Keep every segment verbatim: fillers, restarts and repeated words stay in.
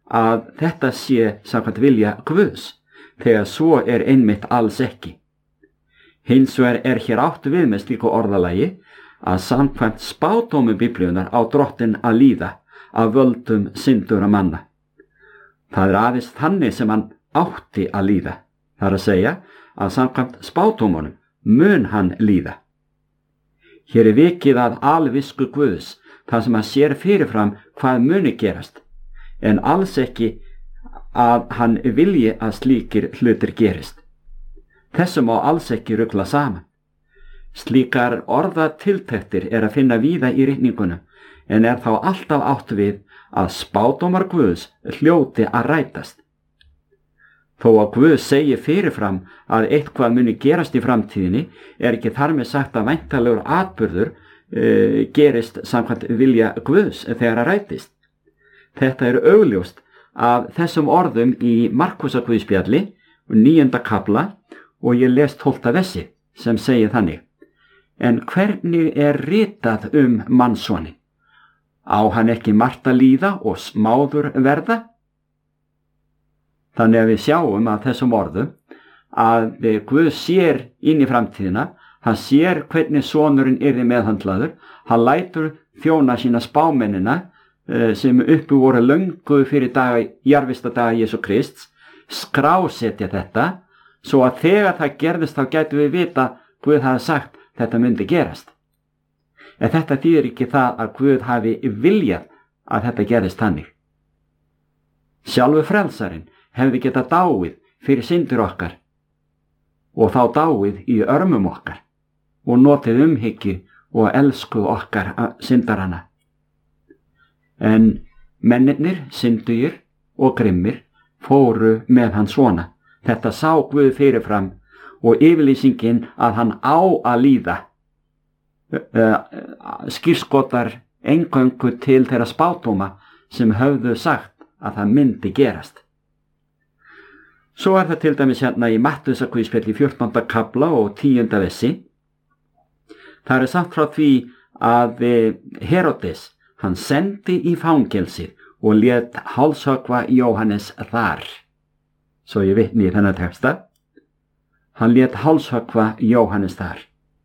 að þetta sé samkvæmt vilja Guðs, þegar svo er einmitt alls ekki. Hins vegar er hér átt við með slíku orðalagi að samkvæmt spádómum Biblíunnar á Drottinn að líða af völdum syndugra manna. Það er aðeins þannig sem hann átti að líða, það er að segja að samkvæmt spádómunum mun hann líða. Hér er vikið að alvisku Guðs, þar sem hann sér fyrirfram hvað muni gerast, en alls ekki að hann vilji að slíkir hlutir gerist. Þessu má alls ekki rugla saman. Slíkar orðatiltektir er að finna víða í ritningunum, en er þá alltaf átt við að spádómar Guðs hljóti að rætast. Þó að Guð segi fyrirfram að eitthvað muni gerast í framtíðinni, er ekki þar með sagt að væntanlegur atburður uh, gerist samkvæmt vilja Guðs þegar að rætist. Þetta er augljóst af þessum orðum í Markúsarguðspjalli, níunda kafla, og ég les tólfta versi sem segir þannig: En hvernig er ritað um mannssonin? Á hann ekki margt að líða og smáður verða? Þannig að við sjáum að þessum orðum að Guð sér inn í framtíðina, hann sér hvernig sonurinn yrði meðhandlaður, hann lætur þjóna sína spámennina sem uppi voru löngu fyrir daga, jarðvistadaga Jesú Krists, skrásetja þetta, svo að þegar það gerðist þá gætu við vita Guð hafi sagt þetta myndi gerast. En þetta þýðir ekki það að Guð hafi viljað að þetta gerðist þannig. Sjálfur frelsarinn hefði getað dáið fyrir syndir okkar og þá dáið í örmum okkar og notið umhyggju og elsku okkar syndarana. En mennirnir, syndugir og grimmir fóru með hann svona. Þetta sá Guð fyrirfram og yfirlýsingin að hann á að líða skírskotar eingöngu til þeirra spádóma sem höfðu sagt að það myndi gerast. Svo er það til dæmis hérna í Mattheusarguðspjalli fjórtánda kafla og tíunda versi. Það er sagt frá því að Herodes, hann sendi í fangelsið og lét hálshöggva Jóhannes þar. Svo ég vitni í þennan texta. Hann lét hálshöggva Jóhannes þar.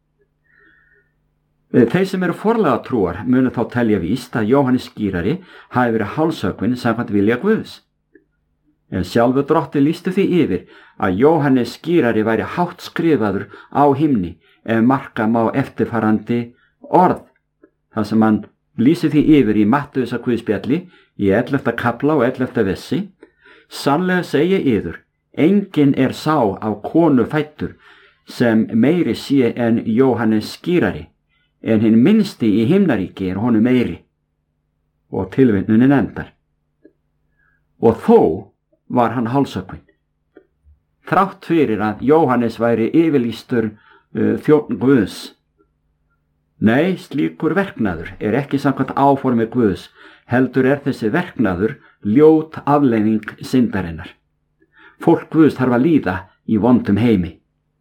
Þeir sem eru forlega trúar munu þá telja víst að Jóhannes skírari hafi verið hálshöggvinn samkvæmt vilja Guðs. En sjálfur Drottinn lýsti því yfir að Jóhannes skírari væri hátt skrifaður á himni ef marka má eftirfarandi orð. Það sem hann lýsi því yfir í Mattheusarguðspjalli í ellefta kafla og ellefta versi: Sannlega segi yður, enginn er sá af konu fæddur sem meiri sé en Jóhannes skírari, en hinn minnsti í himnaríki er honum meiri. Og tilvitnunin endar. Og þó var hann hálshöggvinn. Þrátt fyrir að Jóhannes væri yfirlýstur uh, þjónn Guðs. Nei, slíkur verknaður er ekki samkvæmt áformi Guðs, heldur er þessi verknaður ljót afleiðing syndarinnar. Fólk Guðs þarf að líða í vondum heimi.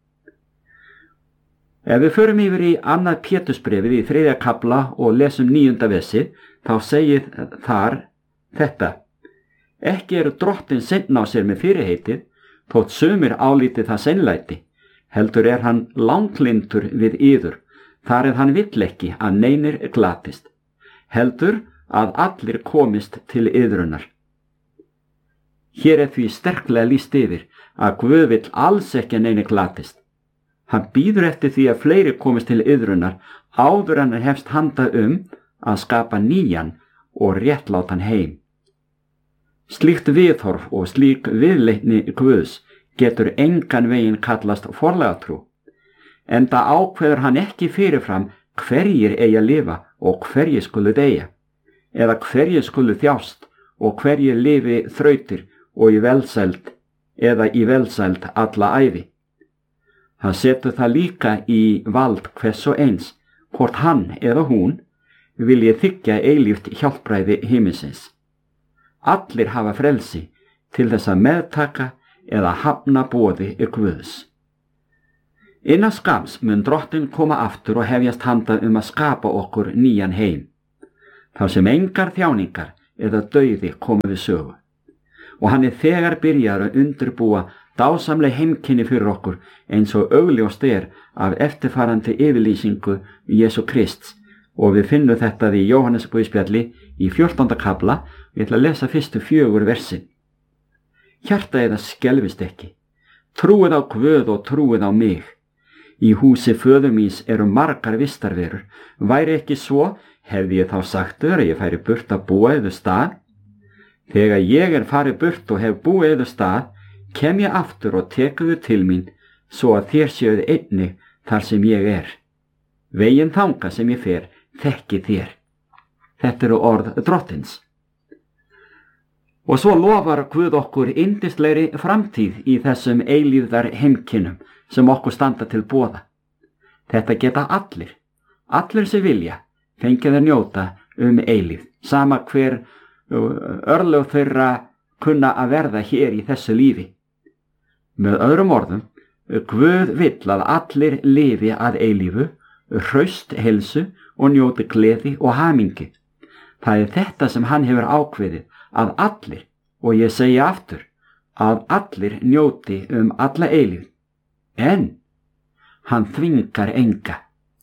Ef við förum yfir í annað Pétursbréfið í þriðja kafla og lesum níunda versi, þá segir þar þetta: Ekki eru Drottinn seinn á sér með fyrirheitið, þótt sumir álítið það seinlæti, heldur er hann langlyndur við yður, þar er hann vill ekki að neinir glatist, heldur að allir komist til yðrunar. Hér er því sterklega lýst yfir að Guð vill alls ekki að neinir glatist. Hann býður eftir því að fleiri komist til yðrunar áður en hann hefst handa um að skapa nýjan og réttlátan heim. Slíkt viðhorf og slík viðleitni Guðs getur engan veginn kallast forlagatrú, enda ákveður hann ekki fyrirfram hverjir eigi að lifa og hverjir skulu deyja, eða hverjir skulu þjást og hverjir lifi þrautir og í velsæld eða í velsæld alla ævi. Hann setur það líka í vald hvers og eins, hvort hann eða hún vilji þiggja eilíft hjálpræði himinsins. Allir hafa frelsi til þess að meðtaka eða hafna boði Guðs. Innan skams mun Drottinn koma aftur og hefjast handa um að skapa okkur nýjan heim, þar sem engar þjáningar eða dauði komu við sögu. og hann er þegar byrjar að undirbúa dásamleg heimkynni fyrir okkur eins og augljóst er af eftirfarandi yfirlýsingu Jesú Krists, og við finnum þetta í Jóhannes guðspjalli í fjórtánda kafla. Við ætla að lesa fyrstu fjögur versin. Hjarta eða skelfist ekki, trúið á Guð og trúið á mig. Í húsi föður míns eru margar vistarverur, væri ekki svo, hefði ég þá sagt þér að ég færi burt að búa yður stað? Þegar ég er farið burt og hef búið yður stað, kem ég aftur og tekuðu til mín, svo að þér séuð einnig þar sem ég er. Veginn þanga sem ég fer, þekki þér. Þetta eru orð drottins. Og svo lofar Guð okkur yndislegri framtíð í þessum eilífðar heimkynnum sem okkur standa til boða. Þetta geta allir, allir sem vilja, fengið að njóta um eilífð, sama hver örlög þeirra kunna að verða hér í þessu lífi. Með öðrum orðum, Guð vill að allir lifi að eilífu, hraust heilsu og njóti gleði og hamingi. Það er þetta sem hann hefur ákveðið, að allir, og ég segi aftur, að allir njóti um alla eilífð. En hann þvingar enga.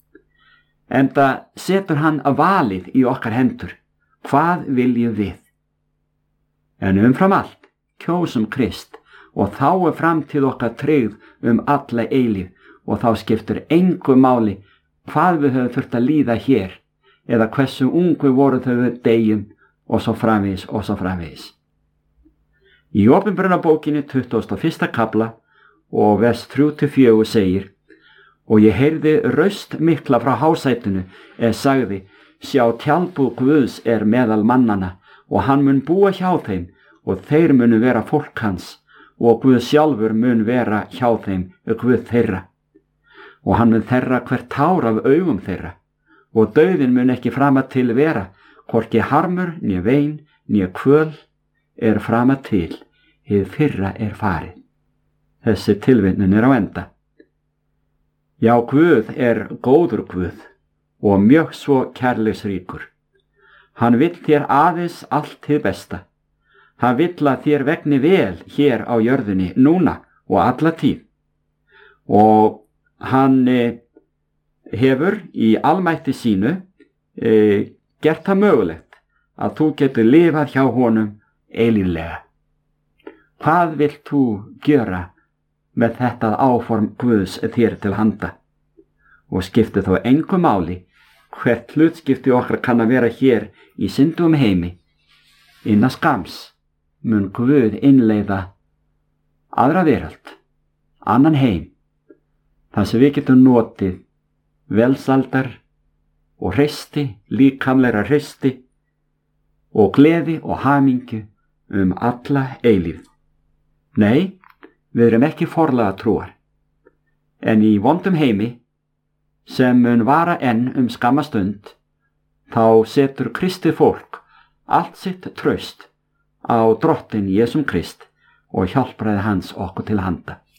Enda setur hann valið í okkar hendur. Hvað viljum við? En umfram allt, kjósum Krist, og þá er framtíð okkar tryggð um alla eilífð, og þá skiptir engu máli hvað við höfum þurft að líða hér, eða hversu ungu voru þau við deyjum, og svo framvegis og svo framvegis. Í Opinberunarbókinni tuttugasta og fyrsta kafla og vers þrjú til fjögur segir: Og ég heyrði raust mikla frá hásætinu eða sagði: Sjá, tjaldbúð Guðs er meðal mannana, og hann mun búa hjá þeim, og þeir munu vera fólk hans, og Guð sjálfur mun vera hjá þeim, Guð þeirra. Og hann mun þerra hvert tár af augum þeirra, og dauðin mun ekki frama til vera, hvorki harmur, né vein, né kvöl er frama til, hið fyrra er farið. Þessi tilvitnun er á enda. Já, Guð er góður Guð og mjög svo kærleiksríkur. Hann vill þér aðeins allt hið besta. Hann vill að þér vegni vel hér á jörðinni núna og alla tíð. Og hann eh, hefur í almætti sínu eh, gert það mögulegt að þú getur lifað hjá honum eilíflega. Hvað vilt þú gjöra með þetta áform Guðs þér til handa? Og skipti þó engu máli hvert hlutskipti okkar kann að vera hér í syndugum heimi. Innan skams mun Guð innleiða aðra veröld, annan heim, þar sem við getum notið velsaldar og hreysti, líkamleira hreysti og gleði og hamingju um alla eilífð. Nei, við erum ekki forlaga trúar, en í vondum heimi sem mun vara enn um skamma stund, þá setur Kristi fólk allt sitt traust á Drottin Jesúm Krist og hjálpraði hans okkur til handa.